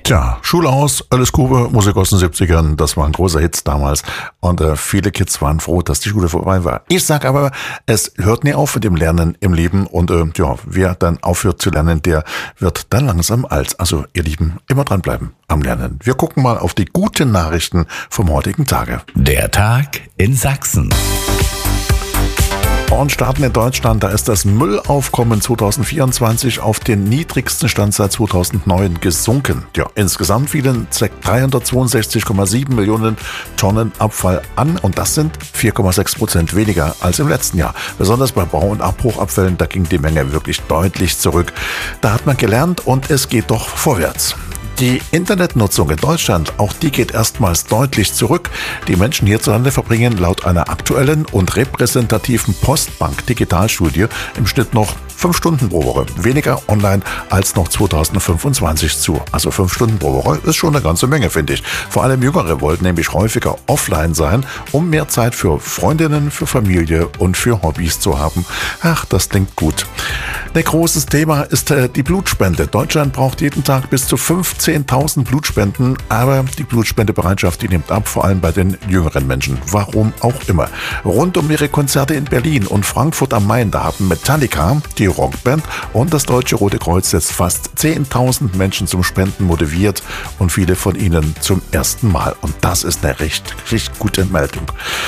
Tja, Schule aus, Alice Cooper, Musik aus den 70ern, das waren große Hits damals und viele Kids waren froh, dass die Schule vorbei war. Ich sag aber, es hört nie auf mit dem Lernen im Leben und wer dann aufhört zu lernen, der wird dann langsam alt. Also ihr Lieben, immer dranbleiben am Lernen. Wir gucken mal auf die guten Nachrichten vom heutigen Tage. Der Tag in Sachsen. Und starten in Deutschland, da ist das Müllaufkommen 2024 auf den niedrigsten Stand seit 2009 gesunken. Ja, insgesamt fielen ca. 362,7 Millionen Tonnen Abfall an und das sind 4,6% weniger als im letzten Jahr. Besonders bei Bau- und Abbruchabfällen, da ging die Menge wirklich deutlich zurück. Da hat man gelernt und es geht doch vorwärts. Die Internetnutzung in Deutschland, auch die geht erstmals deutlich zurück. Die Menschen hierzulande verbringen laut einer aktuellen und repräsentativen Postbank-Digitalstudie im Schnitt noch 5 Stunden pro Woche. Weniger online als noch 2025 zu. Also 5 Stunden pro Woche ist schon eine ganze Menge, finde ich. Vor allem Jüngere wollten nämlich häufiger offline sein, um mehr Zeit für Freundinnen, für Familie und für Hobbys zu haben. Ach, das klingt gut. Ein großes Thema ist die Blutspende. Deutschland braucht jeden Tag bis zu 15.000 Blutspenden, aber die Blutspendebereitschaft, die nimmt ab, vor allem bei den jüngeren Menschen. Warum auch immer. Rund um ihre Konzerte in Berlin und Frankfurt am Main, da haben Metallica, die Rockband und das Deutsche Rote Kreuz jetzt fast 10.000 Menschen zum Spenden motiviert und viele von ihnen zum ersten Mal. Und das ist eine richtig gute Meldung.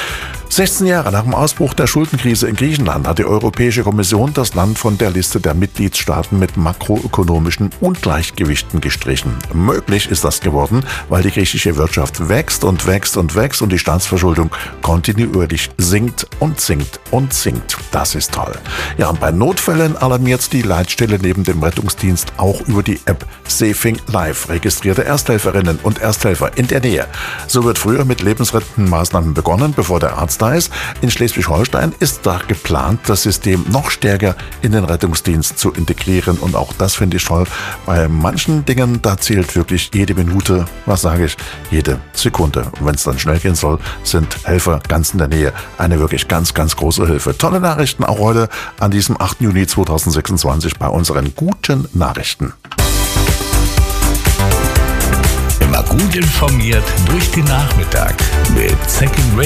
16 Jahre nach dem Ausbruch der Schuldenkrise in Griechenland hat die Europäische Kommission das Land von der Liste der Mitgliedstaaten mit makroökonomischen Ungleichgewichten gestrichen. Möglich ist das geworden, weil die griechische Wirtschaft wächst und wächst und wächst und die Staatsverschuldung kontinuierlich sinkt und sinkt und sinkt. Das ist toll. Ja, und bei Notfällen alarmiert die Leitstelle neben dem Rettungsdienst auch über die App Saving Life registrierte Ersthelferinnen und Ersthelfer in der Nähe. So wird früher mit lebensrettenden Maßnahmen begonnen, bevor der Arzt da ist. In Schleswig-Holstein ist da geplant, das System noch stärker in den Rettungsdienst zu integrieren und auch das finde ich toll. Bei manchen Dingen, da zählt wirklich jede Minute, was sage ich, jede Sekunde. Und wenn es dann schnell gehen soll, sind Helfer ganz in der Nähe eine wirklich ganz, ganz große Hilfe. Tolle Nachrichten auch heute an diesem 8. Juni 2026 bei unseren guten Nachrichten. Immer gut informiert durch den Nachmittag mit Second Radio.